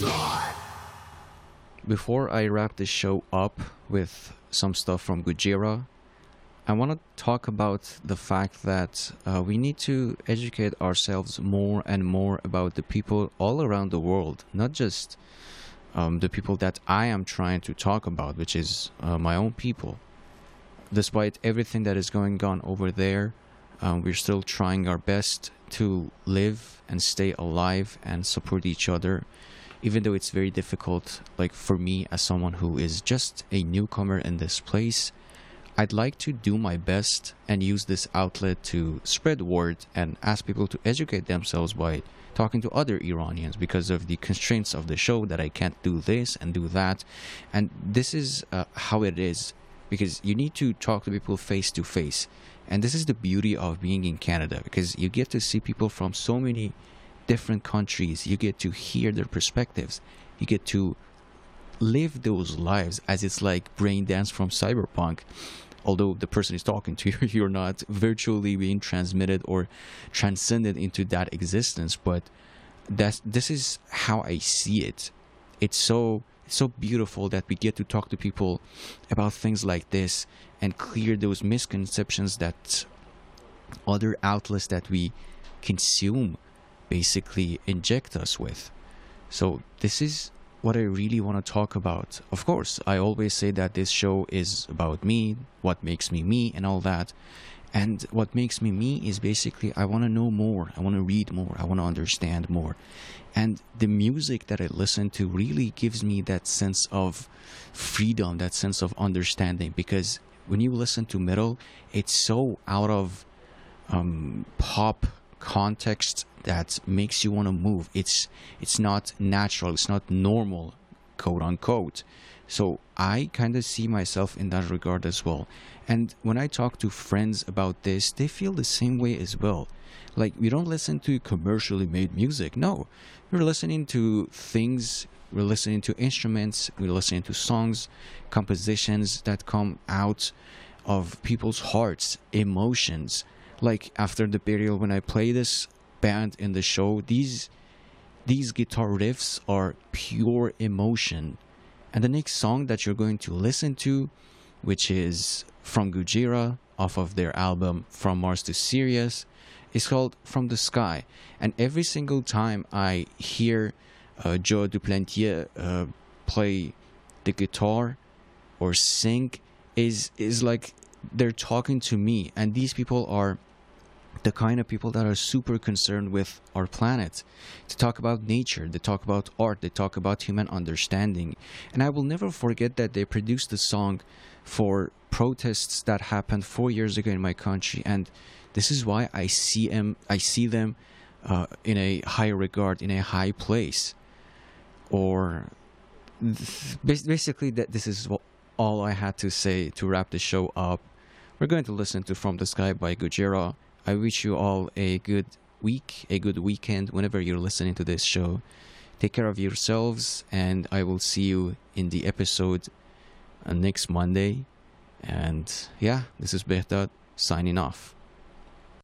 Before I wrap this show up with some stuff from Gujira, I want to talk about the fact that we need to educate ourselves more and more about the people all around the world, not just the people that I am trying to talk about, which is my own people. Despite everything that is going on over there, we're still trying our best to live and stay alive and support each other, even though it's very difficult. Like for me, as someone who is just a newcomer in this place, I'd like to do my best and use this outlet to spread word and ask people to educate themselves by talking to other Iranians because of the constraints of the show that I can't do this and do that. And this is how it is, because you need to talk to people face to face. And this is the beauty of being in Canada, because you get to see people from so many different countries. You get to hear their perspectives. You get to live those lives as it's like brain dance from Cyberpunk. Although the person is talking to you, you're not virtually being transmitted or transcended into that existence. But this is how I see it. It's so beautiful that we get to talk to people about things like this and clear those misconceptions that other outlets that we consume basically inject us with. So this is what I really want to talk about. Of course, I always say that this show is about me, what makes me me, and all that. And what makes me me is basically I want to know more, I want to read more, I want to understand more. And the music that I listen to really gives me that sense of freedom, that sense of understanding. Because when you listen to metal, it's so out of pop context that makes you want to move. It's not natural, it's not normal, quote unquote. So I kind of see myself in that regard as well. And when I talk to friends about this, they feel the same way as well. Like, we don't listen to commercially made music. No, we're listening to things, we're listening to instruments, we're listening to songs, compositions that come out of people's hearts, emotions. Like after the burial, when I play this band in the show, these guitar riffs are pure emotion. And the next song that you're going to listen to, which is from Gujira off of their album From Mars to Sirius, is called From the Sky. And every single time I hear Joe Duplantier play the guitar or sing, is like they're talking to me. And these people are the kind of people that are super concerned with our planet. They talk about nature, they talk about art, they talk about human understanding. And I will never forget that they produced the song for protests that happened 4 years ago in my country. And this is why I see them in a high regard, in a high place. Or basically, that this is all I had to say to wrap the show up. We're going to listen to From the Sky by Gujira. I wish you all a good week, a good weekend whenever you're listening to this show. Take care of yourselves, and I will see you in the episode next Monday. And yeah, this is Behdad signing off.